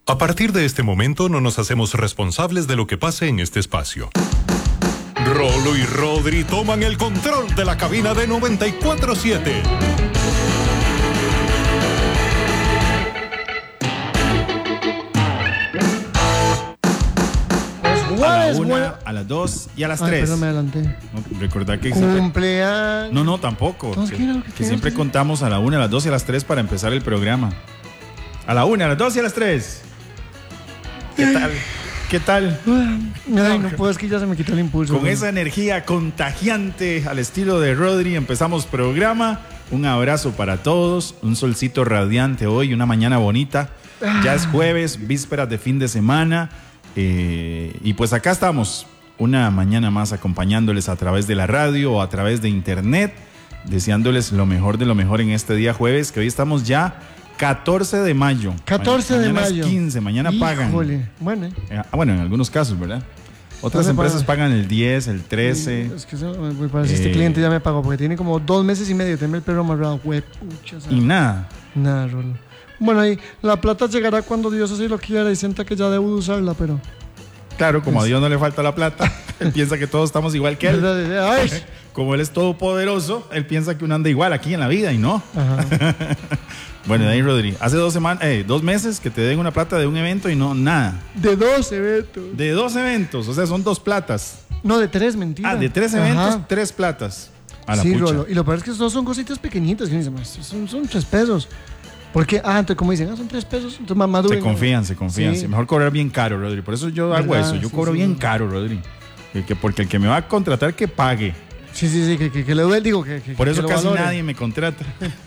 A partir de este momento no nos hacemos responsables de lo que pase en este espacio. Rolo y Rodri toman el control de la cabina de 94.7. A la 1, a las 2 y a las 3. Perdón, me adelanté. No, recordad que Cumpleaños. No, tampoco. Que siempre contamos a la 1, a las 2 y a las 3 para empezar el programa. A la 1, a las 2 y a las 3. ¿Qué tal? Ay, no puedo, es que ya se me quitó el impulso. Con esa energía contagiante al estilo de Rodri empezamos programa. Un abrazo para todos, un solcito radiante hoy, una mañana bonita. Ya es jueves, vísperas de fin de semana. Y pues acá estamos, una mañana más acompañándoles a través de la radio o a través de internet, deseándoles lo mejor de lo mejor en este día jueves, que hoy estamos ya 14 de mayo. 14 de mayo. Mañana es 15, mañana pagan. Bueno. Bueno, en algunos casos, ¿verdad? Otras empresas pagan el 10, el 13. Es que me parece este cliente ya me pagó porque tiene como 2 meses y medio, tiene el pelo amarrado. Y nada. Nada, Rolo. Bueno, ahí la plata llegará cuando Dios así lo quiera y sienta que ya debo usarla, pero... Claro, como a Dios no le falta la plata, él piensa que todos estamos igual que él. Ay. Como él es todopoderoso, él piensa que uno anda igual aquí en la vida y no. Ajá. Bueno, de ahí, Rodri, hace 2 meses que te den una plata de un evento y no, nada. De 2 eventos. De 2 eventos, o sea, son 2 platas. No, de 3, mentira. De 3 eventos, 3 platas. A la pucha. Rolo. Y lo peor es que estos son cositas pequeñitas. Son 3 pesos. Porque, entonces como dicen, son 3 pesos, entonces más maduren. Se confían. Sí. Mejor cobrar bien caro, Rodri. Por eso yo hago eso, yo cobro bien caro, Rodri. Porque el que me va a contratar, que pague. Sí, que le duele, digo que por eso que casi valore. nadie me contrata.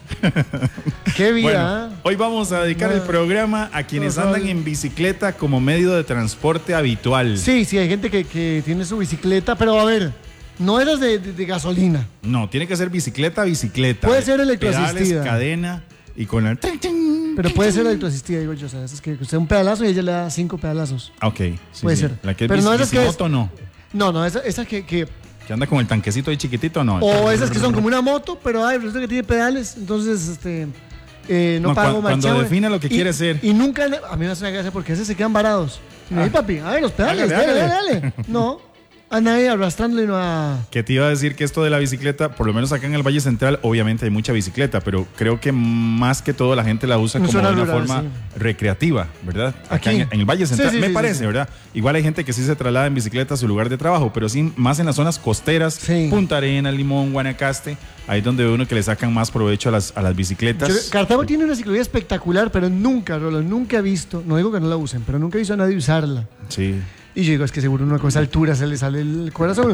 Qué vida. Bueno, hoy vamos a dedicar el programa a quienes andan en bicicleta como medio de transporte habitual. Sí, hay gente que tiene su bicicleta, pero a ver, no eres de gasolina. No, tiene que ser bicicleta. Puede ser electroasistida. Pedales, cadena y con el... Pero puede ser electroasistida, digo yo. O sea, es que usted un pedalazo y ella le da 5 pedalazos. Ok. Sí, puede ser. La que es pero no esas que es... no. No, esa que ¿Que anda con el tanquecito ahí chiquitito no? O esas que son como una moto, pero resulta que tiene pedales. Entonces, no pago más. Cuando define lo que quiere ser. Y nunca, a mí me hace una gracia porque a veces se quedan varados. Y me dice, papi, a ver, los pedales, dale. No, a nadie arrastrándole, no a... Que te iba a decir que esto de la bicicleta, por lo menos acá en el Valle Central, obviamente hay mucha bicicleta, pero creo que más que todo la gente la usa como de una forma recreativa, ¿verdad? Acá en el Valle Central, me parece, ¿verdad? Igual hay gente que sí se traslada en bicicleta a su lugar de trabajo, pero sí más en las zonas costeras, Punta Arenas, Limón, Guanacaste, ahí es donde ve uno que le sacan más provecho a las bicicletas. Cartago tiene una ciclovía espectacular, pero nunca he visto, no digo que no la usen, pero nunca he visto a nadie usarla. Sí. Y yo digo, es que seguro uno con esa altura se le sale el corazón.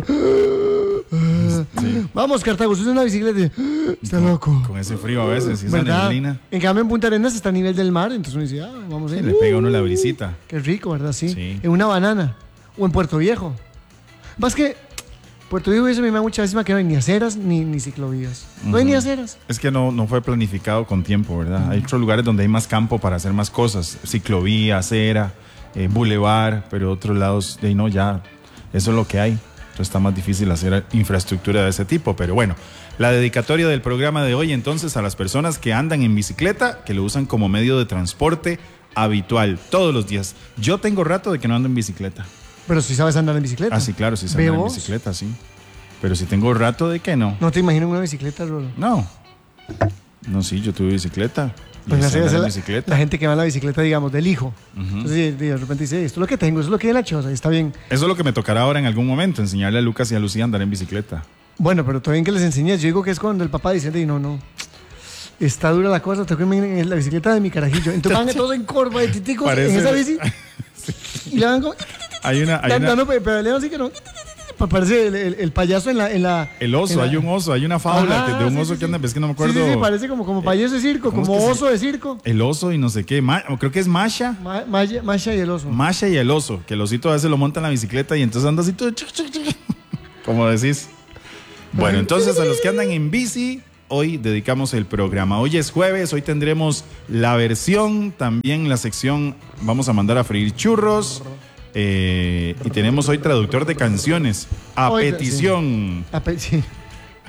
Sí. Vamos, Cartago, usted es una bicicleta. Está loco. Con ese frío a veces, y esa neblina. En cambio, en Punta Arenas está a nivel del mar, entonces uno dice, vamos a ir. Le pega uno la brisita. Qué rico, ¿verdad? Sí. En una banana. O en Puerto Viejo. Más que Puerto Viejo, eso me da mucha lástima que no hay ni aceras ni ciclovías. No hay ni aceras. Es que no fue planificado con tiempo, ¿verdad? Hay otros lugares donde hay más campo para hacer más cosas. Ciclovía, acera. Boulevard, pero otros lados de ahí no, ya eso es lo que hay. Entonces está más difícil hacer infraestructura de ese tipo, pero bueno, la dedicatoria del programa de hoy entonces a las personas que andan en bicicleta, que lo usan como medio de transporte habitual todos los días. Yo tengo rato de que no ando en bicicleta. Pero si sabes andar en bicicleta. Sí, claro, sí sé andar en bicicleta, sí. Pero si tengo rato de que no. ¿No te imaginas una bicicleta, Rolo? No, sí, yo tuve bicicleta. Pues la gente que va en la bicicleta, digamos, del hijo. Entonces de repente dice, esto es lo que tengo, eso es lo que hay en la choza, está bien. Eso es lo que me tocará ahora en algún momento, enseñarle a Lucas y a Lucía a andar en bicicleta. Bueno, pero todo bien que les enseñes. Yo digo que es cuando el papá dice, no, está dura la cosa, tengo que ir en la bicicleta de mi carajillo. Entonces van todos en corva, de titicos, en esa bici. Y le van como... Hay una... Pero así que no... Parece el payaso en la... El oso, hay un oso, hay una fábula de un oso que anda, es que no me acuerdo. Sí, parece como payaso de circo, como oso de circo. El oso y no sé qué, creo que es Masha. Masha y el oso. Masha y el oso, que el osito a veces lo monta en la bicicleta y entonces anda así todo... Como decís. Bueno, entonces a los que andan en bici, hoy dedicamos el programa. Hoy es jueves, hoy tendremos la versión, también la sección, vamos a mandar a freír churros. Y tenemos hoy traductor de canciones a petición. Sí.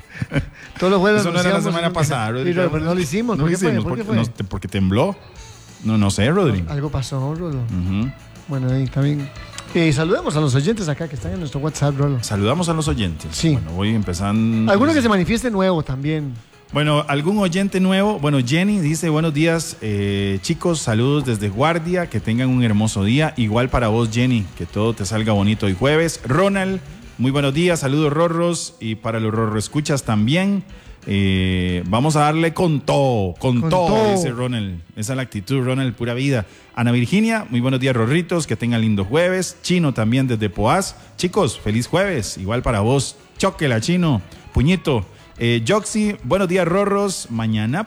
Todos los jueves. Eso no era la semana pasada, pero no lo hicimos. ¿Por qué fue? Porque tembló. No sé, Rodri. Algo pasó, Rolo. Uh-huh. Bueno, ahí también. Saludemos a los oyentes acá que están en nuestro WhatsApp, Rolo. Saludamos a los oyentes. Sí. Bueno, voy empezando. Alguno que se manifieste nuevo también. Bueno, algún oyente nuevo. Bueno, Jenny dice, buenos días, chicos, saludos desde Guardia, que tengan un hermoso día. Igual para vos, Jenny, que todo te salga bonito hoy jueves. Ronald, muy buenos días, saludos, Rorros, y para los Rorro escuchas también. Vamos a darle con todo, dice Ronald. Esa es la actitud, Ronald, pura vida. Ana Virginia, muy buenos días, Rorritos, que tengan lindo jueves. Chino también desde Poás. Chicos, feliz jueves, igual para vos. Chóquela, Chino, puñito. Joxy, buenos días, Rorros. Mañana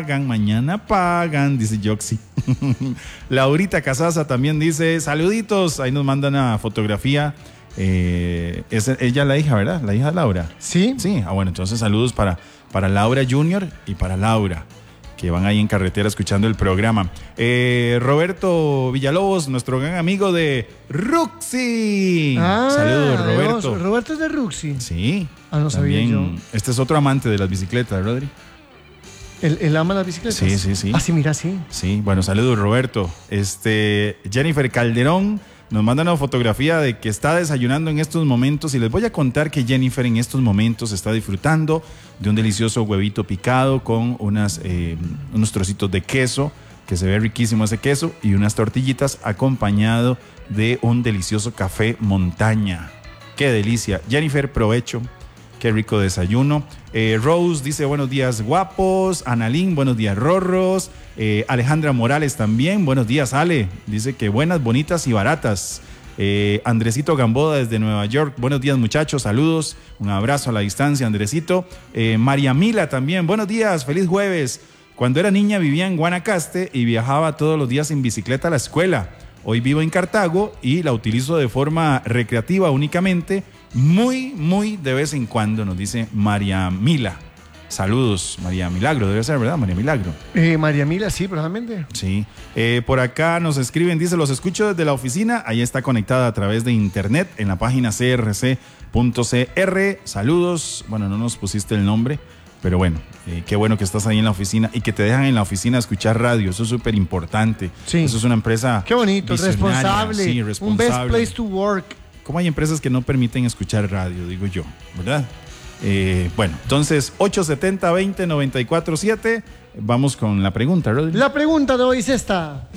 pagan, dice Joxy. Laurita Casaza también dice, saluditos. Ahí nos mandan una fotografía. Ella es la hija, ¿verdad? La hija de Laura. Sí. Sí, bueno, entonces saludos para Laura Junior y para Laura, que van ahí en carretera escuchando el programa. Roberto Villalobos, nuestro gran amigo de Ruxi. Saludos, Roberto. Roberto es de Ruxi. Sí. No sabía yo. Este es otro amante de las bicicletas, Rodri. ¿Él ama las bicicletas? Sí. Sí, mira, sí. Sí, bueno, saludos, Roberto. Jennifer Calderón nos manda una fotografía de que está desayunando en estos momentos y les voy a contar que Jennifer en estos momentos está disfrutando de un delicioso huevito picado con unos trocitos de queso, que se ve riquísimo ese queso, y unas tortillitas acompañado de un delicioso café montaña. ¡Qué delicia! Jennifer, provecho. Qué rico desayuno. Rose dice buenos días, guapos. Analín, buenos días, Rorros. Alejandra Morales también, buenos días, Ale. Dice que buenas, bonitas y baratas. Andresito Gamboa desde Nueva York, buenos días, muchachos, saludos. Un abrazo a la distancia, Andresito. María Mila también, buenos días, feliz jueves. Cuando era niña vivía en Guanacaste y viajaba todos los días en bicicleta a la escuela. Hoy vivo en Cartago y la utilizo de forma recreativa únicamente. Muy de vez en cuando, nos dice María Mila. Saludos, María Milagro, debe ser, ¿verdad? María Milagro. María Mila, sí, probablemente. Sí. Por acá nos escriben, dice, los escucho desde la oficina. Ahí está conectada a través de internet en la página crc.cr. Saludos. Bueno, no nos pusiste el nombre, pero bueno, qué bueno que estás ahí en la oficina y que te dejan en la oficina escuchar radio. Eso es súper importante. Sí. Eso es una empresa. Qué bonito, responsable. Sí, responsable. Un best place to work. ¿Cómo hay empresas que no permiten escuchar radio? Digo yo, ¿verdad? Bueno, entonces 870-20-94-7. Vamos con la pregunta, Rodri. La pregunta de hoy es esta.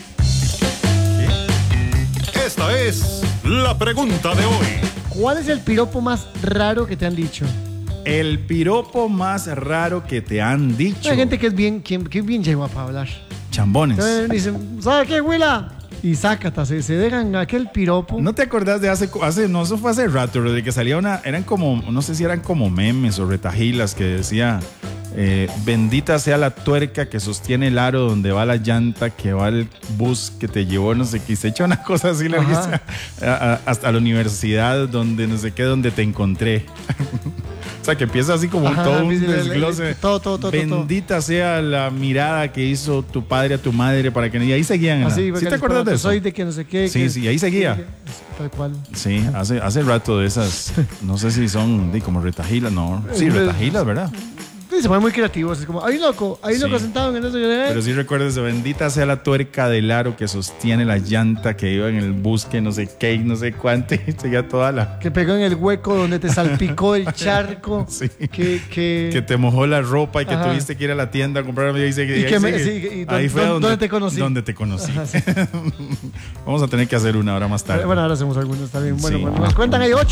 Esta es la pregunta de hoy. ¿Cuál es el piropo más raro que te han dicho? El piropo más raro que te han dicho. Hay gente que es bien llegó para hablar. Chambones. Dicen, ¿sabe qué, Huila? Y sácata, se dejan aquel piropo. ¿No te acordás de hace no, eso fue hace rato, de que salía eran como, no sé si eran como memes o retajilas que decía, bendita sea la tuerca que sostiene el aro donde va la llanta, que va el bus que te llevó, no sé qué, se echa una cosa así larguísima, hasta la universidad, donde no sé qué, donde te encontré. O sea, que empieza así como todo un desglose. Todo. Bendita sea la mirada que hizo tu padre a tu madre para que... Y ahí seguían. ¿Sí te acuerdas de eso? Soy de que no sé qué. Sí, ahí seguía. Tal cual. Sí, hace rato de esas, no sé si son como retajilas, no. Sí, retajilas, ¿verdad? Se ponen muy creativos, es como, hay loco sentado en eso. Pero sí recuerdes, bendita sea la tuerca del aro que sostiene la llanta que iba en el bus, que no sé qué, no sé cuánto, y seguía toda la... Que pegó en el hueco donde te salpicó el charco. Sí. Que te mojó la ropa y que tuviste que ir a la tienda a comprar. Y ahí fue donde te conocí. Donde te conocí. Ajá, sí. Vamos a tener que hacer una hora más tarde. Bueno, ahora hacemos algunos, está bien. Bueno, Sí. nos cuentan ahí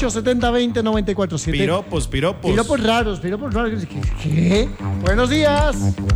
870-20-94-7. Piropos. Piropos raros. ¿Qué? Buenos días.